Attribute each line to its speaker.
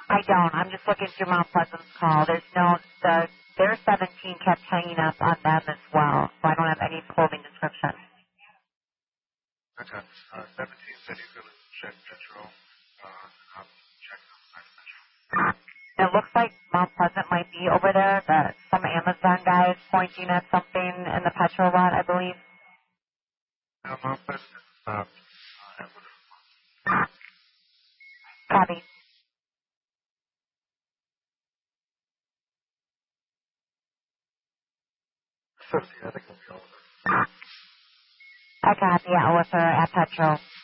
Speaker 1: I don't. I'm just looking through Mount Pleasant's call. Their 17 kept hanging up on them as well, so I don't have any clothing description.
Speaker 2: Okay. 17 said he's going to check Petro. I'll check Petro.
Speaker 1: It looks like Mount Pleasant might be over there. Some Amazon guy is pointing at something in the petrol lot, I believe.
Speaker 2: Mount Pleasant is about
Speaker 1: Copy.
Speaker 2: I think we'll be over there.
Speaker 1: I copy. I'll with her at Petro.